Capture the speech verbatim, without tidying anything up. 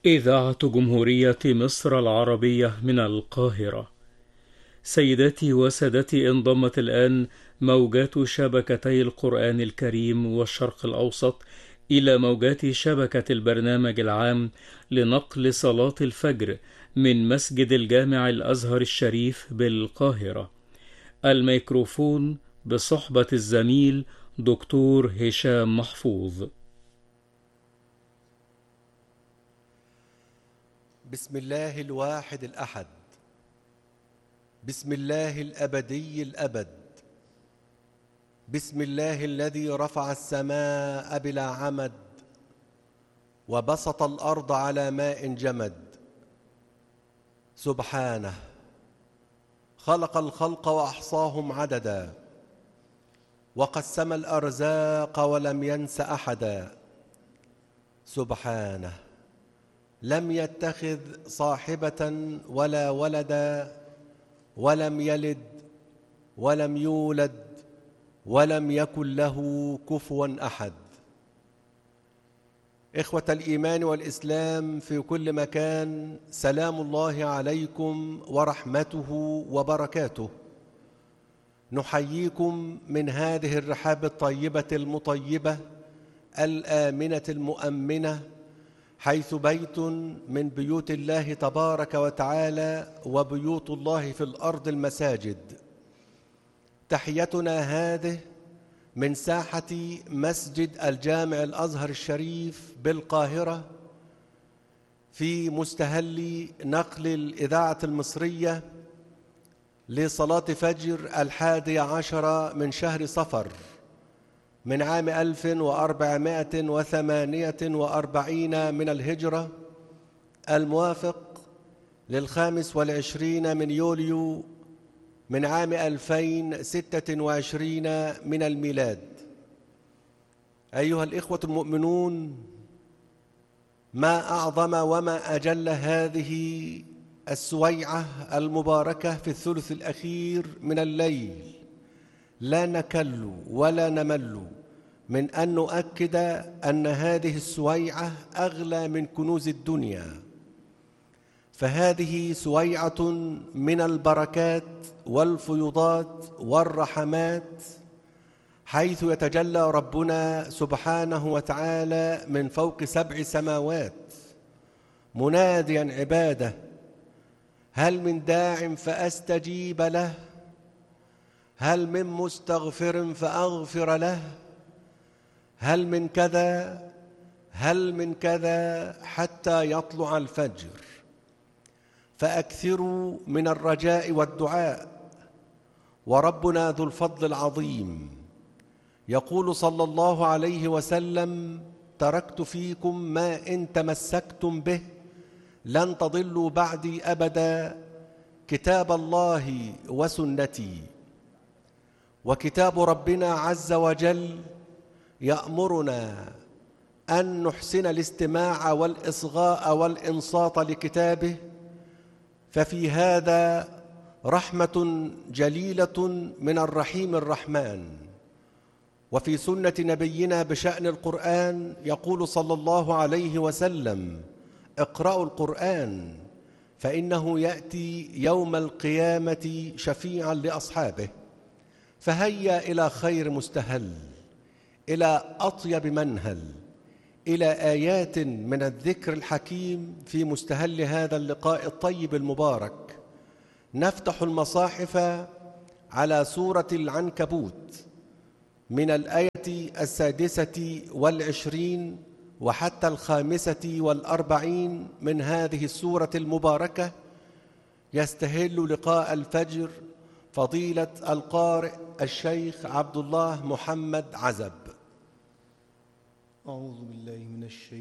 إذاعة جمهورية مصر العربية من القاهرة. سيداتي وسادتي، انضمت الآن موجات شبكتي القرآن الكريم والشرق الأوسط إلى موجات شبكة البرنامج العام لنقل صلاة الفجر من مسجد الجامع الأزهر الشريف بالقاهرة. الميكروفون بصحبة الزميل دكتور هشام محفوظ. بسم الله الواحد الأحد، بسم الله الأبدي الأبد، بسم الله الذي رفع السماء بلا عمد وبسط الأرض على ماء جمد. سبحانه خلق الخلق وأحصاهم عددا، وقسم الأرزاق ولم ينس أحدا. سبحانه لم يتخذ صاحبة ولا ولدا، ولم يلد ولم يولد ولم يكن له كفوا أحد. إخوة الإيمان والإسلام في كل مكان، سلام الله عليكم ورحمته وبركاته. نحييكم من هذه الرحاب الطيبة المطيبة الآمنة المؤمنة، حيث بيت من بيوت الله تبارك وتعالى، وبيوت الله في الأرض المساجد. تحيتنا هذه من ساحة مسجد الجامع الأزهر الشريف بالقاهرة، في مستهل نقل الإذاعة المصرية لصلاة فجر الحادي عشر من شهر صفر من عام ألف وأربعمائة وثمانية وأربعين من الهجرة، الموافق للخامس والعشرين من يوليو من عام ألفين وستة وعشرين من الميلاد. أيها الإخوة المؤمنون، ما أعظم وما أجل هذه السويعة المباركة في الثلث الأخير من الليل. لا نكل ولا نمل من أن نؤكد أن هذه السويعة أغلى من كنوز الدنيا، فهذه سويعة من البركات والفيضات والرحمات، حيث يتجلى ربنا سبحانه وتعالى من فوق سبع سماوات مناديا عباده: هل من داع فأستجيب له؟ هل من مستغفر فأغفر له؟ هل من كذا هل من كذا حتى يطلع الفجر. فأكثروا من الرجاء والدعاء، وربنا ذو الفضل العظيم يقول صلى الله عليه وسلم: تركت فيكم ما إن تمسكتم به لن تضلوا بعدي أبدا، كتاب الله وسنتي. وكتاب ربنا عز وجل يأمرنا أن نحسن الاستماع والإصغاء والإنصات لكتابه، ففي هذا رحمة جليلة من الرحيم الرحمن. وفي سنة نبينا بشأن القرآن يقول صلى الله عليه وسلم: اقرأوا القرآن فإنه يأتي يوم القيامة شفيعا لأصحابه. فهيا إلى خير مستهل، إلى أطيب منهل، إلى آيات من الذكر الحكيم في مستهل هذا اللقاء الطيب المبارك. نفتح المصاحف على سورة العنكبوت من الآية السادسة والعشرين وحتى الخامسة والأربعين من هذه السورة المباركة. يستهل لقاء الفجر فضيلة القارئ الشيخ عبد الله محمد عزب. أعوذ بالله من الشيطان